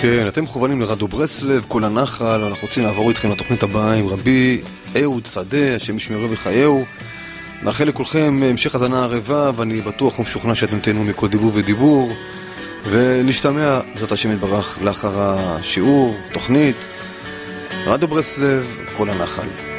כן, אתם מכוונים לרדיו ברסלב, כל הנחל, אנחנו רוצים לעבור איתכם לתוכנית הבאה עם רבי אהוד שדה, השם ישמרו וחייהו. נאחל לכולכם המשך הזנה ערבה, ואני בטוח ומשוכנע שאתם תהנו מכל דיבור ודיבור, ונשתמע בעזרת השם יתברך לאחר השיעור, תוכנית רדיו ברסלב, כל הנחל.